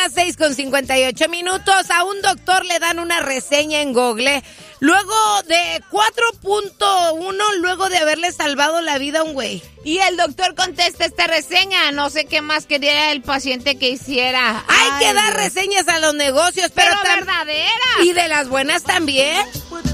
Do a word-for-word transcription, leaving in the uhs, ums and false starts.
las seis con cincuenta y ocho minutos. A un doctor le dan una reseña en Google luego de cuatro punto uno, luego de haberle salvado la vida a un güey. Y el doctor contesta esta reseña. No sé qué más quería el paciente que hiciera. Hay Ay, que dar Dios. reseñas a los negocios, pero, pero tam- verdadera. Y de las buenas también.